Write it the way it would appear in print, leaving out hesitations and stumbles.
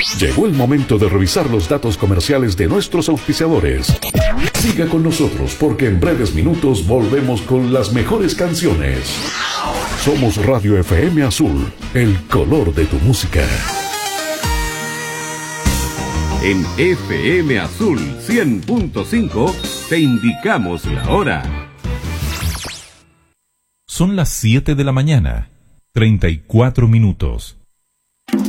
Llegó el momento de revisar los datos comerciales de nuestros auspiciadores. Siga con nosotros porque en breves minutos volvemos con las mejores canciones. Somos Radio FM Azul, el color de tu música. En FM Azul 100.5 te indicamos la hora. Son las 7 de la mañana, 34 minutos.